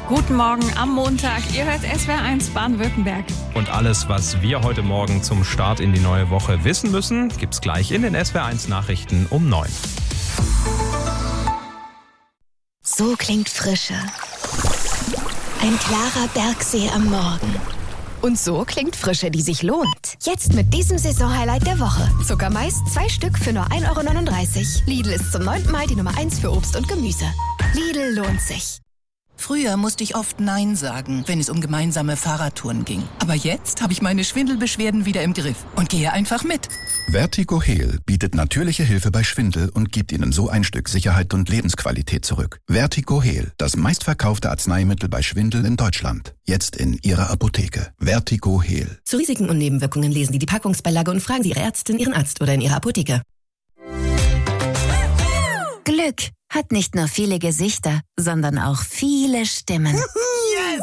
Guten Morgen am Montag. Ihr hört SWR1 Baden-Württemberg. Und alles, was wir heute Morgen zum Start in die neue Woche wissen müssen, gibt's gleich in den SWR1 Nachrichten um 9. So klingt Frische. Ein klarer Bergsee am Morgen. Und so klingt Frische, die sich lohnt. Jetzt mit diesem Saisonhighlight der Woche. Zuckermais 2 Stück für nur 1,39 €. Lidl ist zum 9. Mal die Nummer 1 für Obst und Gemüse. Lidl lohnt sich. Früher musste ich oft Nein sagen, wenn es um gemeinsame Fahrradtouren ging. Aber jetzt habe ich meine Schwindelbeschwerden wieder im Griff und gehe einfach mit. Vertigo Heal bietet natürliche Hilfe bei Schwindel und gibt Ihnen so ein Stück Sicherheit und Lebensqualität zurück. Vertigo Heal, das meistverkaufte Arzneimittel bei Schwindel in Deutschland. Jetzt in Ihrer Apotheke. Vertigo Heal. Zu Risiken und Nebenwirkungen lesen Sie die Packungsbeilage und fragen Sie Ihre Ärztin, Ihren Arzt oder in Ihrer Apotheke. Glück hat nicht nur viele Gesichter, sondern auch viele Stimmen. Yes!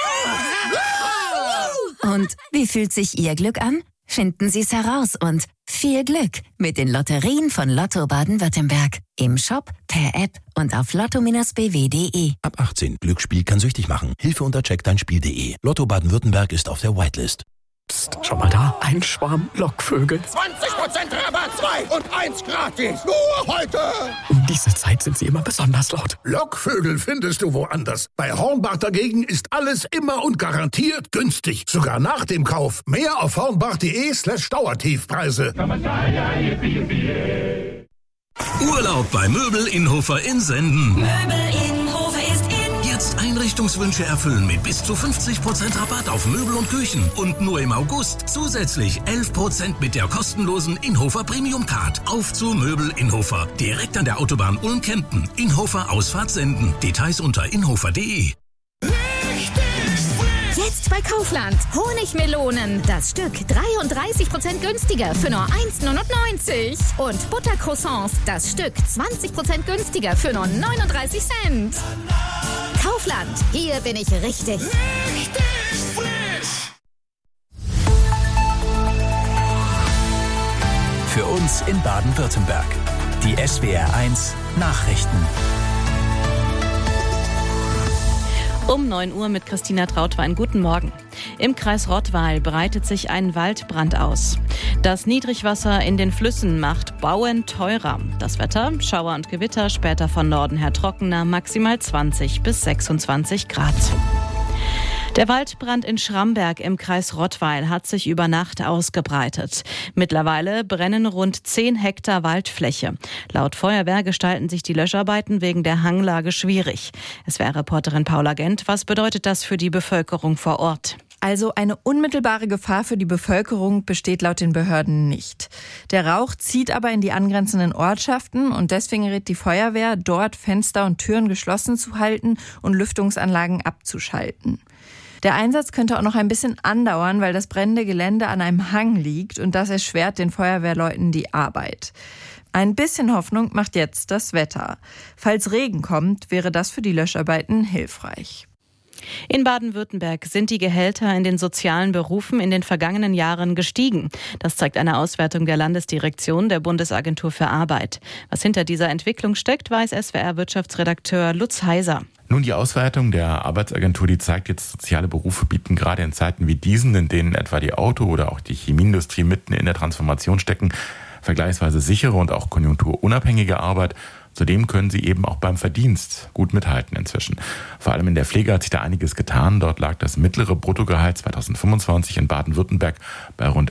Ja! Und wie fühlt sich Ihr Glück an? Finden Sie es heraus und viel Glück mit den Lotterien von Lotto Baden-Württemberg. Im Shop, per App und auf lotto-bw.de. Ab 18. Glücksspiel kann süchtig machen. Hilfe unter checkdeinspiel.de. Lotto Baden-Württemberg ist auf der Whitelist. Psst, schau mal da, ein Schwarm Lockvögel. 20% Rabatt, 2 und 1 gratis. Nur heute. Um diese Zeit sind sie immer besonders laut. Lockvögel findest du woanders. Bei Hornbach dagegen ist alles immer und garantiert günstig. Sogar nach dem Kauf. Mehr auf hornbach.de/Dauertiefpreise. Urlaub bei Möbel Inhofer in Senden. Möbel Inhofer ist in. Jetzt Einrichtungswünsche erfüllen mit bis zu 50% Rabatt auf Möbel und Küchen. Und nur im August zusätzlich 11% mit der kostenlosen Inhofer Premium Card. Auf zu Möbel Inhofer. Direkt an der Autobahn Ulm-Kempten. Inhofer Ausfahrt Senden. Details unter inhofer.de. Jetzt bei Kaufland. Honigmelonen. Das Stück 33% günstiger für nur 1,99 €. Und Buttercroissants. Das Stück 20% günstiger für nur 39 Cent. Kaufland. Hier bin ich richtig. Richtig frisch. Für uns in Baden-Württemberg. Die SWR1 Nachrichten. Um 9 Uhr mit Christina Trautwein. Guten Morgen. Im Kreis Rottweil breitet sich ein Waldbrand aus. Das Niedrigwasser in den Flüssen macht Bauen teurer. Das Wetter, Schauer und Gewitter, später von Norden her trockener, maximal 20 bis 26 Grad. Der Waldbrand in Schramberg im Kreis Rottweil hat sich über Nacht ausgebreitet. Mittlerweile brennen rund 10 Hektar Waldfläche. Laut Feuerwehr gestalten sich die Löscharbeiten wegen der Hanglage schwierig. SWR-Reporterin Paula Gent, was bedeutet das für die Bevölkerung vor Ort? Also eine unmittelbare Gefahr für die Bevölkerung besteht laut den Behörden nicht. Der Rauch zieht aber in die angrenzenden Ortschaften und deswegen rät die Feuerwehr, dort Fenster und Türen geschlossen zu halten und Lüftungsanlagen abzuschalten. Der Einsatz könnte auch noch ein bisschen andauern, weil das brennende Gelände an einem Hang liegt und das erschwert den Feuerwehrleuten die Arbeit. Ein bisschen Hoffnung macht jetzt das Wetter. Falls Regen kommt, wäre das für die Löscharbeiten hilfreich. In Baden-Württemberg sind die Gehälter in den sozialen Berufen in den vergangenen Jahren gestiegen. Das zeigt eine Auswertung der Landesdirektion der Bundesagentur für Arbeit. Was hinter dieser Entwicklung steckt, weiß SWR-Wirtschaftsredakteur Lutz Heiser. Nun, die Auswertung der Arbeitsagentur, die zeigt jetzt, soziale Berufe bieten gerade in Zeiten wie diesen, in denen etwa die Auto- oder auch die Chemieindustrie mitten in der Transformation stecken, vergleichsweise sichere und auch konjunkturunabhängige Arbeit. Zudem können sie eben auch beim Verdienst gut mithalten inzwischen. Vor allem in der Pflege hat sich da einiges getan. Dort lag das mittlere Bruttogehalt 2025 in Baden-Württemberg bei rund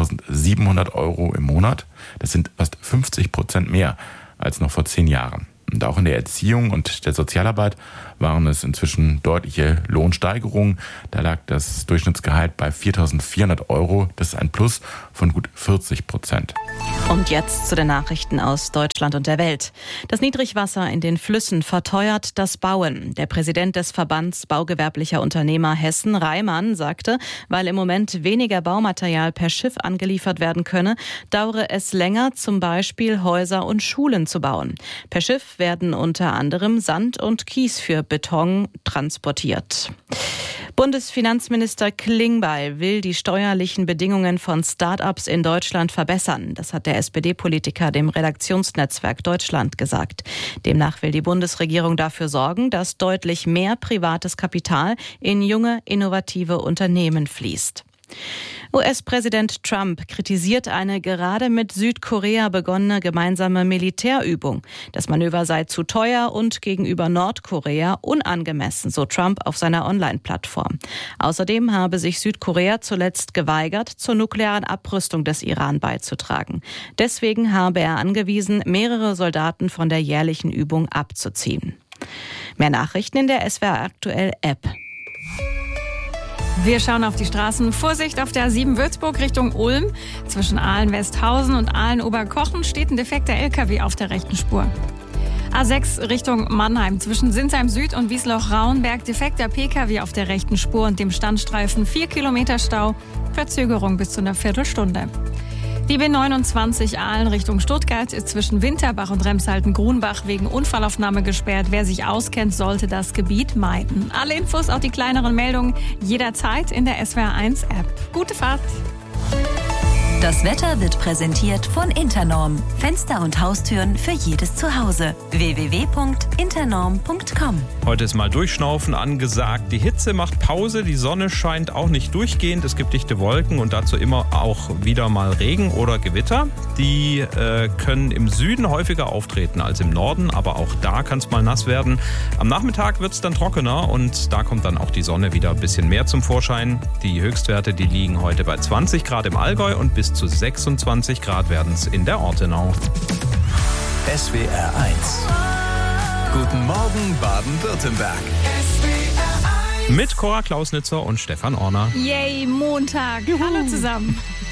4.700 € im Monat. Das sind fast 50% mehr als noch vor 10 Jahren. Und auch in der Erziehung und der Sozialarbeit waren es inzwischen deutliche Lohnsteigerungen. Da lag das Durchschnittsgehalt bei 4.400 €. Das ist ein Plus von gut 40%. Und jetzt zu den Nachrichten aus Deutschland und der Welt. Das Niedrigwasser in den Flüssen verteuert das Bauen. Der Präsident des Verbands baugewerblicher Unternehmer Hessen, Reimann, sagte, weil im Moment weniger Baumaterial per Schiff angeliefert werden könne, dauere es länger, zum Beispiel Häuser und Schulen zu bauen. Per Schiff werden unter anderem Sand und Kies für Beton transportiert. Bundesfinanzminister Klingbeil will die steuerlichen Bedingungen von Start-ups in Deutschland verbessern. Das hat der SPD-Politiker dem Redaktionsnetzwerk Deutschland gesagt. Demnach will die Bundesregierung dafür sorgen, dass deutlich mehr privates Kapital in junge, innovative Unternehmen fließt. US-Präsident Trump kritisiert eine gerade mit Südkorea begonnene gemeinsame Militärübung. Das Manöver sei zu teuer und gegenüber Nordkorea unangemessen, so Trump auf seiner Online-Plattform. Außerdem habe sich Südkorea zuletzt geweigert, zur nuklearen Abrüstung des Iran beizutragen. Deswegen habe er angewiesen, mehrere Soldaten von der jährlichen Übung abzuziehen. Mehr Nachrichten in der SWR Aktuell App. Wir schauen auf die Straßen. Vorsicht auf der A7 Würzburg Richtung Ulm. Zwischen Aalen-Westhausen und Aalen-Oberkochen steht ein defekter LKW auf der rechten Spur. A6 Richtung Mannheim. Zwischen Sinsheim Süd und Wiesloch-Rauenberg defekter PKW auf der rechten Spur und dem Standstreifen 4 Kilometer Stau. Verzögerung bis zu einer Viertelstunde. Die B29 Aalen Richtung Stuttgart ist zwischen Winterbach und Remshalden-Grunbach wegen Unfallaufnahme gesperrt. Wer sich auskennt, sollte das Gebiet meiden. Alle Infos, auch die kleineren Meldungen, jederzeit in der SWR1-App. Gute Fahrt! Das Wetter wird präsentiert von Internorm. Fenster und Haustüren für jedes Zuhause. www.internorm.com. Heute ist mal Durchschnaufen angesagt. Die Hitze macht Pause, die Sonne scheint auch nicht durchgehend. Es gibt dichte Wolken und dazu immer auch wieder mal Regen oder Gewitter. Die können im Süden häufiger auftreten als im Norden, aber auch da kann es mal nass werden. Am Nachmittag wird es dann trockener und da kommt dann auch die Sonne wieder ein bisschen mehr zum Vorschein. Die Höchstwerte, die liegen heute bei 20 Grad im Allgäu und bis zu 26 Grad werden es in der Ortenau. SWR 1. Guten Morgen Baden-Württemberg. Mit Cora Klausnitzer und Stefan Orner. Yay, Montag. Hallo zusammen.